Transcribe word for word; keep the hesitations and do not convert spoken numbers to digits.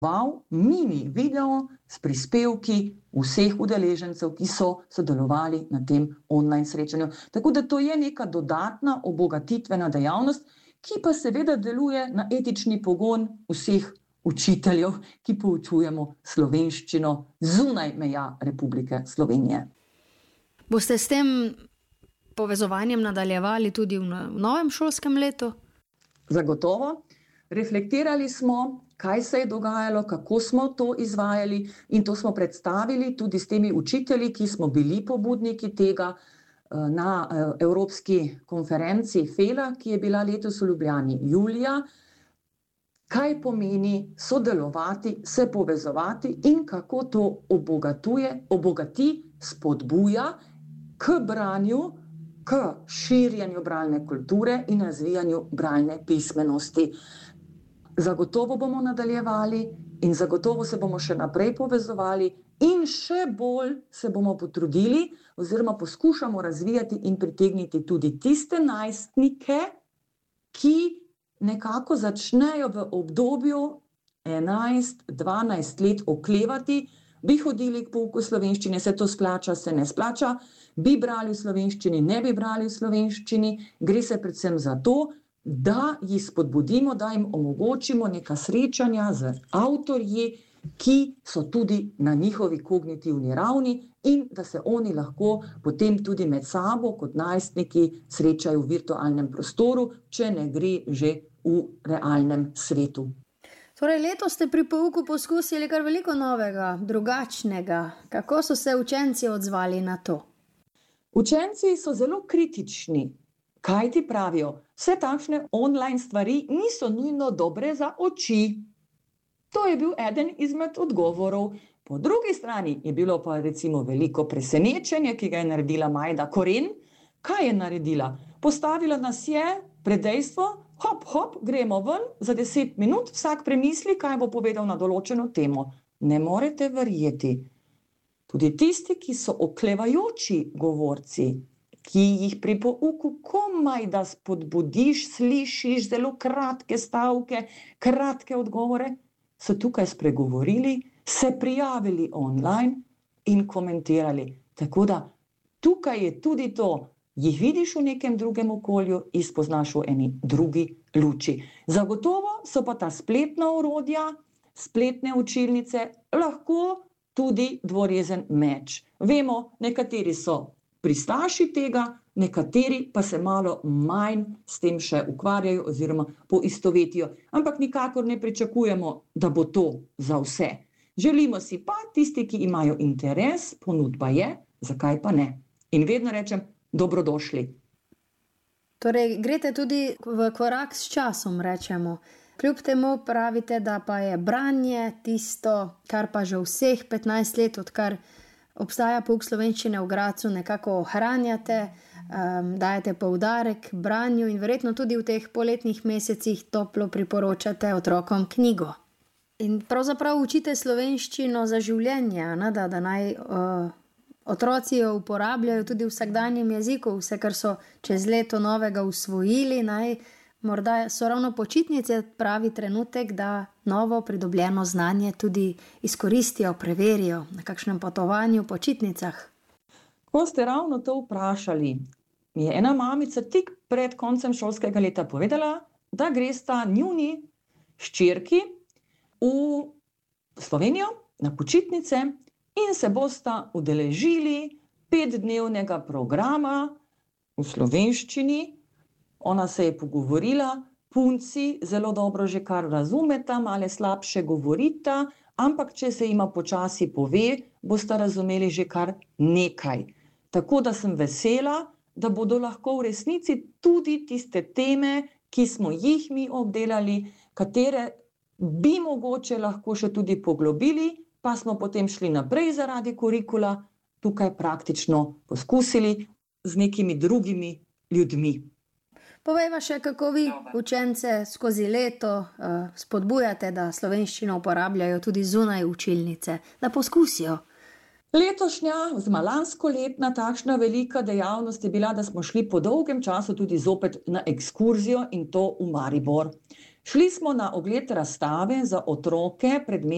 mini video s prispevki vseh udeležencev, ki so sodelovali na tem online srečanju. Tako da to je neka dodatna obogatitvena dejavnost, ki pa seveda deluje na etični pogon vseh učiteljev, ki poučujemo slovenščino zunaj meja Republike Slovenije. Boste s tem povezovanjem nadaljevali tudi v novem šolskem letu? Zagotovo. Reflektirali smo, kaj se je dogajalo, kako smo to izvajali, in to smo predstavili tudi s temi učitelji, ki smo bili pobudniki tega na Evropski konferenci Fela, ki je bila letos v Ljubljani julija. Kaj pomeni sodelovati, se povezovati in kako to obogatuje, obogati, spodbuja k branju, k širjenju bralne kulture in razvijanju bralne pismenosti. Zagotovo bomo nadaljevali in zagotovo se bomo še naprej povezovali in še bolj se bomo potrudili oziroma poskušamo razvijati in pritegniti tudi tiste najstnike, ki nekako začnejo v obdobju enajst dvanajst let oklevati, bi hodili k pouku slovenščine, se to splača, se ne splača, bi brali v slovenščini, ne bi brali v slovenščini, gre se predvsem za to, da jih spodbudimo, da jim omogočimo neka srečanja z avtorji, ki so tudi na njihovi kognitivni ravni in da se oni lahko potem tudi med sabo kot najstniki srečajo v virtualnem prostoru, če ne gre že v realnem svetu. Torej, letos ste pri pouku poskusili kar veliko novega, drugačnega. Kako so se učenci odzvali na to? Učenci so zelo kritični. Kaj ti pravijo? Vse takšne online stvari niso nujno dobre za oči. To je bil eden izmed odgovorov. Po drugi strani je bilo pa recimo veliko presenečenje, ki ga je naredila Majda Koren. Kaj je naredila? Postavila nas je pred dejstvo, hop, hop, gremo ven, za deset minut vsak premisli, kaj bo povedal na določeno temo. Ne morete verjeti. Tudi tisti, ki so oklevajoči govorci, ki jih pri pouku komaj da spodbudiš, slišiš zelo kratke stavke, kratke odgovore, so tukaj spregovorili, se prijavili online in komentirali. Tako da tukaj je tudi to, jih vidiš v nekem drugem okolju, jih spoznaš v eni drugi luči. Zagotovo so pa ta spletna orodja, spletne učilnice lahko tudi dvorezen meč. Vemo, nekateri so pristaši tega, nekateri pa se malo manj s tem še ukvarjajo oziroma poistovetijo. Ampak nikakor ne pričakujemo, da bo to za vse. Želimo si pa tisti, ki imajo interes, ponudba je, zakaj pa ne. In vedno rečem, dobrodošli. Torej, greste tudi v korak s časom, rečemo. Kljub temu pravite, da pa je branje tisto, kar pa že vseh petnajst let, odkar obstaja pouk slovenščine v Gradcu, nekako ohranjate, um, dajete poudarek branju in verjetno tudi v teh poletnih mesecih toplo priporočate otrokom knjigo. In pravzaprav učite slovenščino za življenje, ne, da, da naj uh, otroci jo uporabljajo tudi v vsakdanjem jeziku, vse, kar so čez leto novega usvojili, naj morda so ravno počitnice pravi trenutek, da novo pridobljeno znanje tudi izkoristijo, preverijo na kakšnem potovanju, počitnicah. Ko ste ravno to vprašali, mi je ena mamica tik pred koncem šolskega leta povedala, da gresta njuni hčerki v Slovenijo na počitnice in se bosta udeležili petdnevnega programa v slovenščini. Ona se je pogovorila, punci zelo dobro že kar razumeta, malo slabše govorita, ampak če se jima počasi pove, bosta razumeli že kar nekaj. Tako da sem vesela, da bodo lahko v resnici tudi tiste teme, ki smo jih mi obdelali, katere bi mogoče lahko še tudi poglobili, pa smo potem šli naprej zaradi kurikula, tukaj praktično poskusili z nekimi drugimi ljudmi. Povejva še, kako vi učence skozi leto uh, spodbujate, da slovenščino uporabljajo tudi zunaj učilnice, da poskusijo. Letošnja, oziroma lanskoletna takšna velika dejavnost je bila, da smo šli po dolgem času tudi zopet na ekskurzijo in to v Maribor. Šli smo na ogled razstave za otroke pred